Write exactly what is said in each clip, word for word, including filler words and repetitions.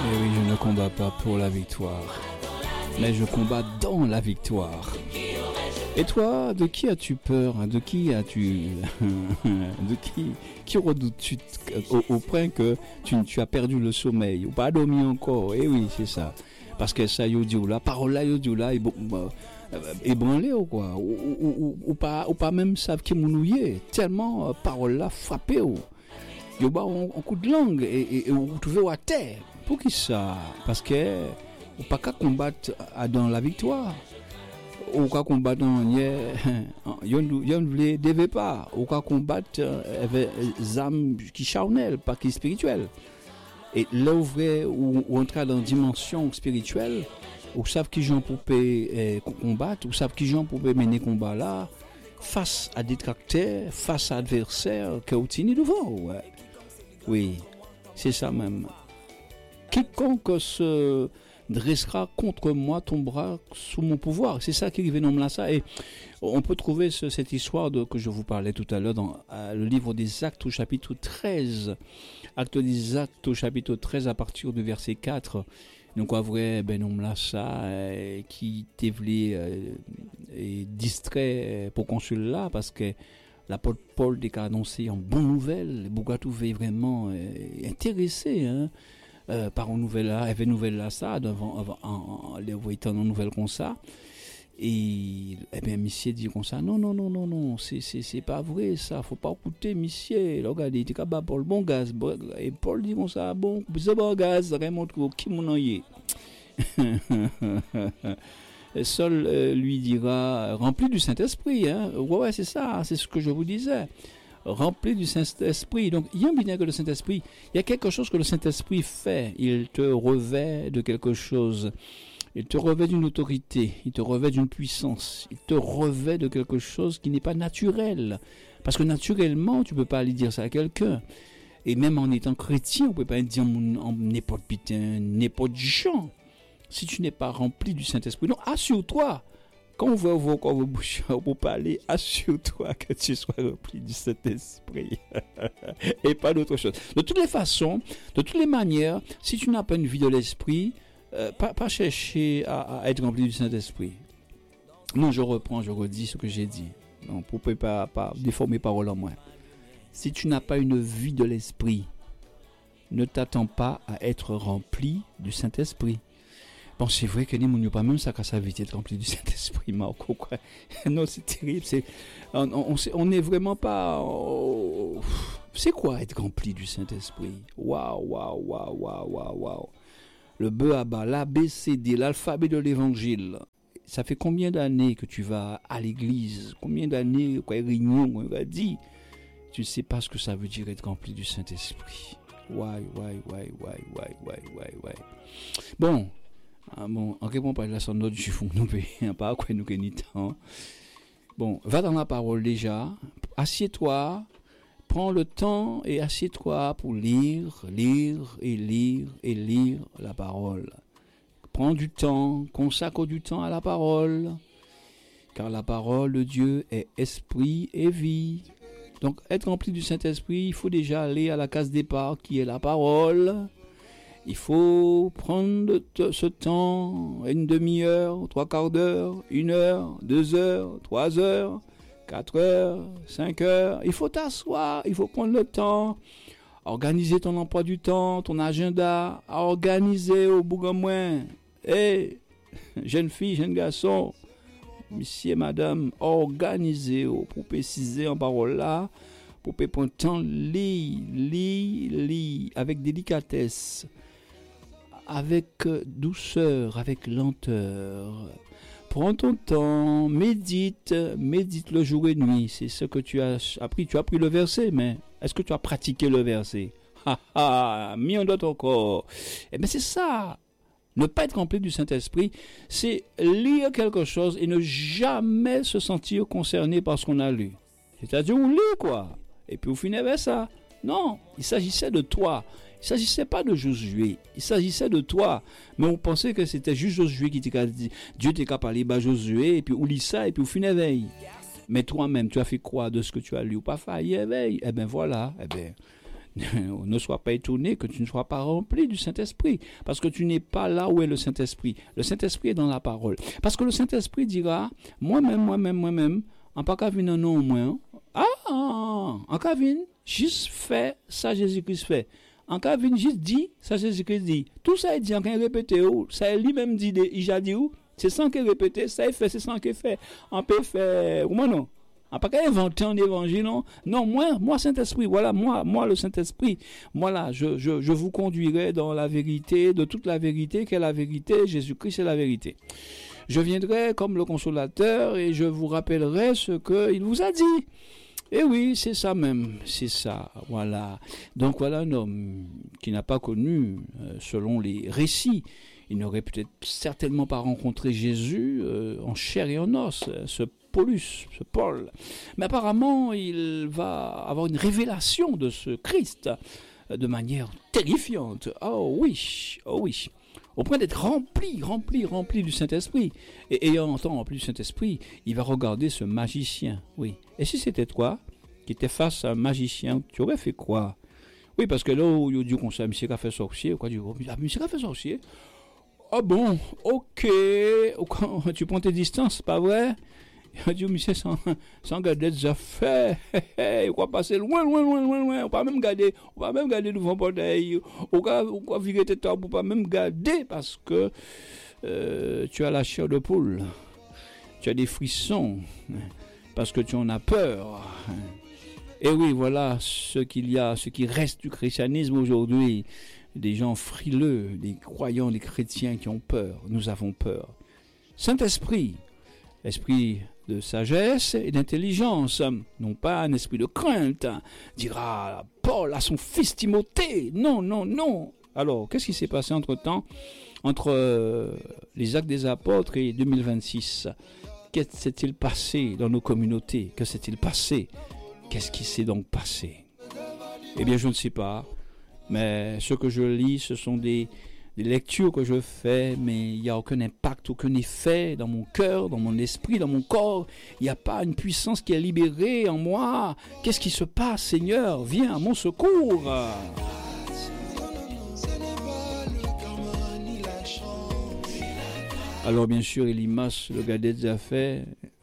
Et oui, je ne combats pas pour la victoire, mais je combats dans la victoire. Et toi, de qui as-tu peur? De qui as-tu... de qui qui redoutes-tu au, au point que tu, tu as perdu le sommeil ou pas dormi encore? Eh oui, c'est ça. Parce que ça, yo dit, la parole là, yo dit, là, ébranlé ou quoi? Ou, ou, ou, ou, pas, ou pas même savent qui mounouillé. Tellement, euh, parole là, frappé ou. Yo ba un coup de langue et, et, et vous trouvez à terre. Pour qui ça? Parce que, ou pas qu'à combattre dans la victoire. Ou qu'à combattre dans yon yon vle devait pas ou qu'à combattre avec âmes qui charnelles pas qui spirituelles et là vrai ou, ou entrer dans une dimension spirituelle ou savent qui gens pour eh, combattre ou savent qui gens pour mener combat là face à des tracteurs face à adversaires que vous tenez devant ouais. Oui c'est ça même quiconque se dressera contre moi tombera sous mon pouvoir. C'est ça qui arrive dans là ça. Et on peut trouver ce, cette histoire de, que je vous parlais tout à l'heure dans euh, le livre des Actes au chapitre treize. Actes des Actes au chapitre treize à partir du verset quatre. Donc en vrai, ben on là ça euh, qui t'évelé euh, et distrait pour consul là parce que l'apôtre Paul a annoncé en bonne nouvelle. Beaucoup trouvé vraiment euh, intéressé hein. Euh, par une nouvelle là, avait nouvelle là ça, devant, avant, en, en, les voyant en nouvelle comme ça, et, eh bien, monsieur dit comme ça, non, non, non, non, non, c'est, c'est, c'est pas vrai ça, faut pas écouter, monsieur, regardez, il était capable pour le bon gaz, et Paul dit comme ça, bon, c'est bon gaz, vraiment, qui m'en a eu. Seul euh, lui dira, rempli du Saint-Esprit, hein, ouais, ouais, c'est ça, c'est ce que je vous disais. Rempli du Saint-Esprit. Donc, il y a un bien que le Saint-Esprit, il y a quelque chose que le Saint-Esprit fait. Il te revêt de quelque chose. Il te revêt d'une autorité. Il te revêt d'une puissance. Il te revêt de quelque chose qui n'est pas naturel. Parce que naturellement, tu peux pas aller dire ça à quelqu'un. Et même en étant chrétien, on peut pas dire en n'importe putain, n'importe gens. Si tu n'es pas rempli du Saint-Esprit. Donc, assure-toi. Quand on va ouvrir encore vos bouches pour parler, assure-toi que tu sois rempli du Saint-Esprit et pas d'autre chose. De toutes les façons, de toutes les manières, si tu n'as pas une vie de l'Esprit, euh, pas, pas chercher à, à être rempli du Saint-Esprit. Non, je reprends, je redis ce que j'ai dit. Non, pour ne pas, pas déformer parole en moi. Si tu n'as pas une vie de l'Esprit, ne t'attends pas à être rempli du Saint-Esprit. Bon, c'est vrai que les gens n'ont pas même ça qu'à sa vie d'être rempli du Saint-Esprit, Marco, quoi. Non, c'est terrible, c'est, on, on, on est vraiment pas, oh, c'est quoi être rempli du Saint-Esprit? Waouh, waouh, waouh, waouh, waouh, waouh. Le B A B A, l'A B C D, l'alphabet de l'évangile. Ça fait combien d'années que tu vas à l'église? Combien d'années, quoi, réunion, on va dire? Tu ne sais pas ce que ça veut dire être rempli du Saint-Esprit. Ouais, ouais, ouais, ouais, ouais, ouais, ouais, ouais. Bon. Ah bon, en répond pas de la sonde du chiffon, nous payons pas quoi nous gagnons temps. Bon, va dans la parole déjà, assieds-toi, prends le temps et assieds-toi pour lire, lire et lire et lire la parole. Prends du temps, consacre du temps à la parole, car la parole de Dieu est esprit et vie. Donc, être rempli du Saint-Esprit, il faut déjà aller à la case départ qui est la parole. Il faut prendre ce temps, une demi-heure, trois quarts d'heure, une heure, deux heures, trois heures, quatre heures, cinq heures. Il faut t'asseoir, il faut prendre le temps, organiser ton emploi du temps, ton agenda, organiser au bout de moins. Hé, jeune fille, jeune garçon, monsieur, madame, organisez pour préciser en parole là, pour prendre le temps, lis, lis, lis, avec délicatesse. Avec douceur, avec lenteur. Prends ton temps, médite, médite le jour et nuit. C'est ce que tu as appris. Tu as appris le verset, mais est-ce que tu as pratiqué le verset? Ha ha, mis en d'autres encore. Eh bien, c'est ça. Ne pas être rempli du Saint-Esprit, c'est lire quelque chose et ne jamais se sentir concerné par ce qu'on a lu. C'est-à-dire, on lit quoi. Et puis, vous finissez avec ça. Non, il s'agissait de toi. Il ne s'agissait pas de Josué, il s'agissait de toi. Mais on pensait que c'était juste Josué qui t'a dit, Dieu t'a qu'à parler à Josué, et puis on lit ça, et puis on finit éveil. Mais toi-même, tu as fait quoi de ce que tu as lu ou pas fait éveil? Eh bien voilà, eh bien, ne sois pas étonné que tu ne sois pas rempli du Saint-Esprit, parce que tu n'es pas là où est le Saint-Esprit. Le Saint-Esprit est dans la parole. Parce que le Saint-Esprit dira, moi-même, moi-même, moi-même, en pas qu'à venir non au moins, ah, en qu'à venir, juste fait ça Jésus-Christ fait. En qu'à venir, juste dit ça Jésus-Christ dit. Tout ça est dit en qu'à répéter, ça est lui-même dit, il a dit, c'est sans qu'il répète, ça est fait, c'est sans qu'il fait. On peut faire, comment non? On pas qu'à inventer un évangile, non? Non, moi, moi Saint-Esprit, voilà, moi, moi le Saint-Esprit, moi là, je, je, je vous conduirai dans la vérité, de toute la vérité, qu'est la vérité, Jésus-Christ est la vérité. Je viendrai comme le consolateur et je vous rappellerai ce qu'il vous a dit. Et oui, c'est ça même, c'est ça, voilà. Donc voilà un homme qui n'a pas connu, euh, selon les récits, il n'aurait peut-être certainement pas rencontré Jésus euh, en chair et en os, ce Paulus, ce Paul. Mais apparemment, il va avoir une révélation de ce Christ euh, de manière terrifiante. Oh oui, oh oui. Au point d'être rempli, rempli, rempli du Saint-Esprit. Et ayant entendu rempli du Saint-Esprit, il va regarder ce magicien. Oui. Et si c'était toi qui étais face à un magicien, tu aurais fait quoi? Oui, parce que là, il dit qu'on sait, monsieur a fait sorcier, quoi, monsieur a fait sorcier. Ah bon, ok, tu prends tes distances, pas vrai? Il a dit, monsieur, sans, sans garder des affaires, on va passer loin, loin, loin, loin, loin, on va même garder, on va même garder devant le portail, on va, on va virer tes temps pour pas même garder parce que euh, tu as la chair de poule, tu as des frissons, parce que tu en as peur. Et oui, voilà ce qu'il y a, ce qui reste du christianisme aujourd'hui. Des gens frileux, des croyants, des chrétiens qui ont peur. Nous avons peur. Saint-Esprit, esprit de sagesse et d'intelligence, non pas un esprit de crainte, dira Paul à son fils Timothée. Non, non, non. Alors, qu'est-ce qui s'est passé entre-temps, entre euh, les Actes des Apôtres et deux mille vingt-six? Qu'est-ce qui s'est-il passé dans nos communautés? Que s'est-il passé? Qu'est-ce qui s'est donc passé? Eh bien, je ne sais pas. Mais ce que je lis, ce sont des, des lectures que je fais, mais il n'y a aucun impact, aucun effet dans mon cœur, dans mon esprit, dans mon corps. Il n'y a pas une puissance qui est libérée en moi. Qu'est-ce qui se passe, Seigneur? Viens à mon secours. Alors bien sûr, Elimas, le gars des affaires,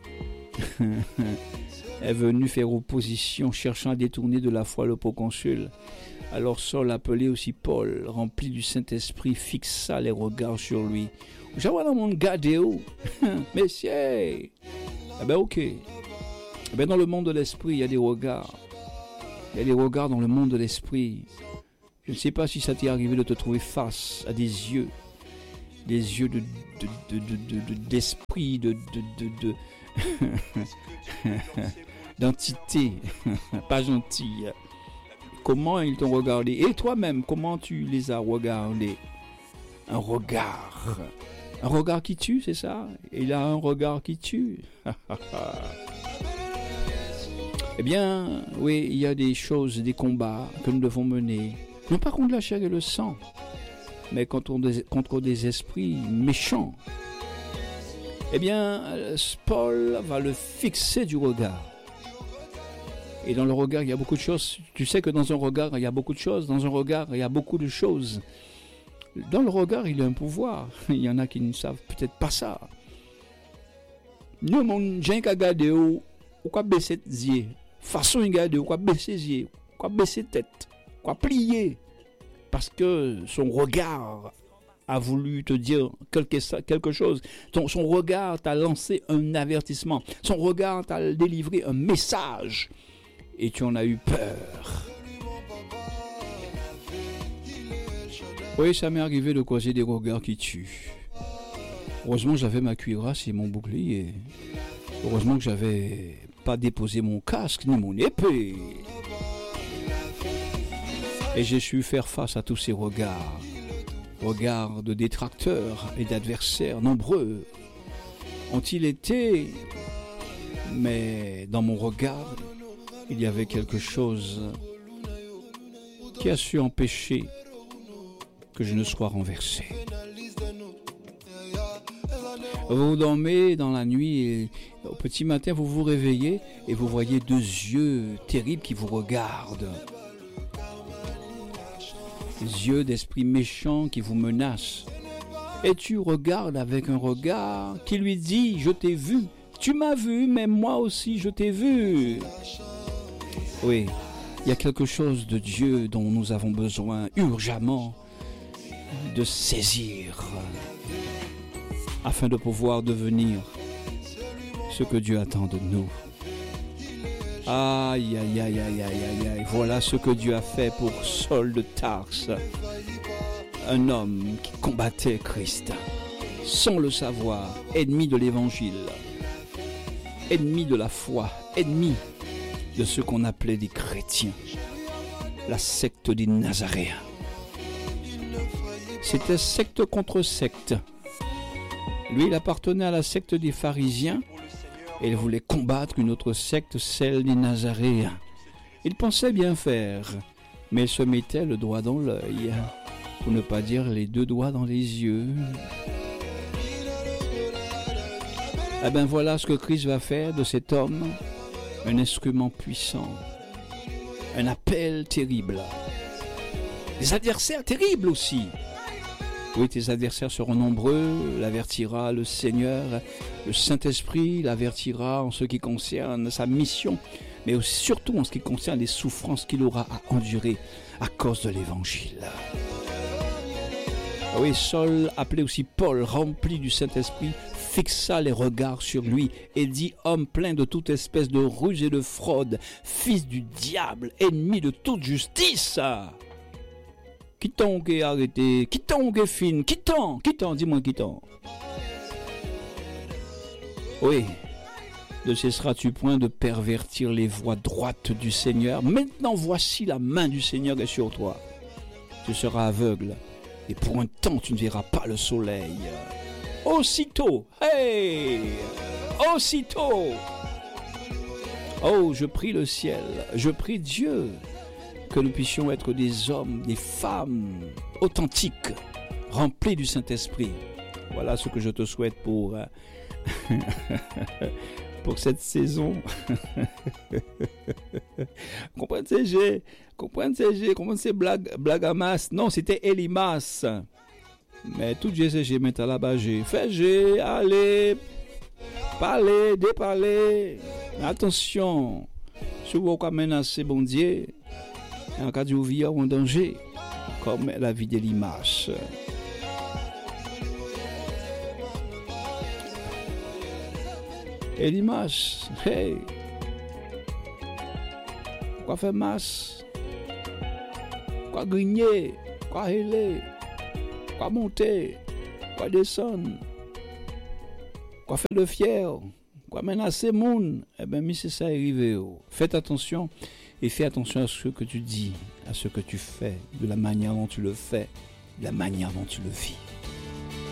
est venu faire opposition, cherchant à détourner de la foi le proconsul. Alors Saul, appelé aussi Paul, rempli du Saint-Esprit, fixa les regards sur lui. J'avais dans mon gadéo, messieurs. Eh bien, ok. Eh bien, dans le monde de l'esprit, il y a des regards. Il y a des regards dans le monde de l'esprit. Je ne sais pas si ça t'est arrivé de te trouver face à des yeux. Des yeux de, de, de, de, de, d'esprit, de, de, de, de d'entité, pas gentille. Comment ils t'ont regardé? Et toi-même, comment tu les as regardés? Un regard. Un regard qui tue, c'est ça? Il a un regard qui tue. Eh bien, oui, il y a des choses, des combats que nous devons mener. Non pas contre la chair et le sang, mais contre des, contre des esprits méchants. Eh bien, Paul va le fixer du regard. Et dans le regard, il y a beaucoup de choses. Tu sais que dans un regard, il y a beaucoup de choses. Dans un regard, il y a beaucoup de choses. Dans le regard, il y a un pouvoir. Il y en a qui ne savent peut-être pas ça. Nous, mon gens qui regardent, ou quoi baisser les yeux. Façon de regarder, ou quoi baisser les yeux. Quoi baisser tête. Quoi plier. Parce que son regard a voulu te dire quelque, quelque chose. Son, son regard t'a lancé un avertissement. Son regard t'a délivré un message. Et tu en as eu peur. Oui, ça m'est arrivé de causer des regards qui tuent. Heureusement, j'avais ma cuirasse et mon bouclier. Heureusement que j'avais pas déposé mon casque ni mon épée. Et j'ai su faire face à tous ces regards. Regards de détracteurs et d'adversaires nombreux. Ont-ils été? Mais dans mon regard, il y avait quelque chose qui a su empêcher que je ne sois renversé. Vous dormez dans la nuit et au petit matin vous vous réveillez et vous voyez deux yeux terribles qui vous regardent. des yeux d'esprit méchant qui vous menacent. Et tu regardes avec un regard qui lui dit « Je t'ai vu, tu m'as vu, mais moi aussi je t'ai vu. » Oui, il y a quelque chose de Dieu dont nous avons besoin urgemment de saisir afin de pouvoir devenir ce que Dieu attend de nous. Aïe, aïe, aïe, aïe, aïe, aïe, aïe. Voilà ce que Dieu a fait pour Saul de Tarse, un homme qui combattait Christ, sans le savoir, ennemi de l'évangile, ennemi de la foi, ennemi de ce qu'on appelait des chrétiens, la secte des Nazaréens. C'était secte contre secte. Lui, il appartenait à la secte des pharisiens et il voulait combattre une autre secte, celle des Nazaréens. Il pensait bien faire, mais il se mettait le doigt dans l'œil, pour ne pas dire les deux doigts dans les yeux. Eh bien voilà ce que Christ va faire de cet homme, un instrument puissant, un appel terrible, des adversaires terribles aussi. Oui, tes adversaires seront nombreux, l'avertira le Seigneur, le Saint-Esprit l'avertira en ce qui concerne sa mission, mais aussi, surtout en ce qui concerne les souffrances qu'il aura à endurer à cause de l'Évangile. Oui, Saul, appelé aussi Paul, rempli du Saint-Esprit, fixa les regards sur lui et dit « Homme plein de toute espèce de ruse et de fraude, fils du diable, ennemi de toute justice !» Qui t'ont qui arrêté? Qui t'ont qui fin? Qui t'ont? Qui t'ont? Dis-moi qui t'ont? Oui, ne cesseras-tu point de pervertir les voies droites du Seigneur? Maintenant voici la main du Seigneur est sur toi. Tu seras aveugle et pour un temps tu ne verras pas le soleil. Aussitôt, hey! Aussitôt! Oh, je prie le ciel, je prie Dieu, que nous puissions être des hommes, des femmes authentiques, remplis du Saint-Esprit. Voilà ce que je te souhaite pour, euh, pour cette saison. Comprenez ces G, comprenez ces G, comprenez ces blagues, blagues à masse. Non, c'était Elimas. Mais tout G C G maintenant là-bas, G. Fais G, allez, parlez, déparlez. Attention, si vous voulez menacer bon Dieu, en cas de vie en danger, comme la vie d'Elimas. Elimas, hey, quoi faire masse, quoi grigner, quoi héler, quoi monter, quoi descendre, quoi faire de fier, quoi menacer moun. Eh bien, mais c'est ça arrivé. Faites attention. Et fais attention à ce que tu dis, à ce que tu fais, de la manière dont tu le fais, de la manière dont tu le vis.